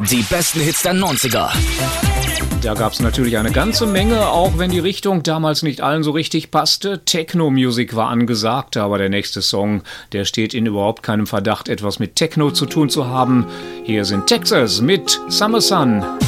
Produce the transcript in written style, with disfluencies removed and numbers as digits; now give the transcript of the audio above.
Die besten Hits der 90er. Da gab es natürlich eine ganze Menge, auch wenn die Richtung damals nicht allen so richtig passte. Techno-Musik war angesagt, aber der nächste Song, der steht in überhaupt keinem Verdacht, etwas mit Techno zu tun zu haben. Hier sind Texas mit Summer Sun.